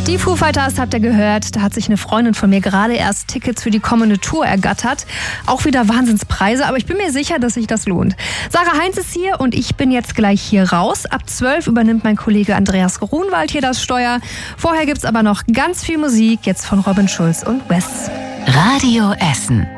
Die Foo Fighters habt ihr gehört, da hat sich eine Freundin von mir gerade erst Tickets für die kommende Tour ergattert. Auch wieder Wahnsinnspreise, aber ich bin mir sicher, dass sich das lohnt. Sarah Heinz ist hier und ich bin jetzt gleich hier raus. Ab 12 übernimmt mein Kollege Andreas Grunwald hier das Steuer. Vorher gibt's aber noch ganz viel Musik, jetzt von Robin Schulz und Wes. Radio Essen.